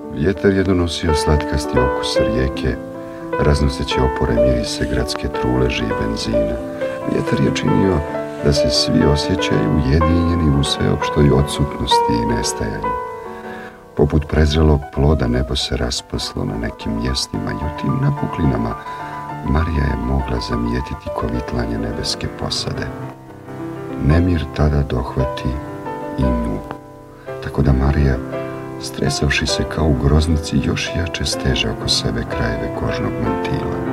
Vjetar je donosio slatkasti okus rijeke, raznoseći opore mirise gradske truleže i benzina. Vjetar je činio da se svi osjećaju ujedinjeni u sveopštoj odsutnosti i nestajanju. Poput prezrelog ploda nebo se raspaslo na nekim mjestima i u tim napuklinama Marija je mogla zamijetiti kovitlanje nebeske posade. Nemir tada dohvati i nju, tako da Marija, stresavši se kao u groznici, još jače steže oko sebe krajeve kožnog mantila.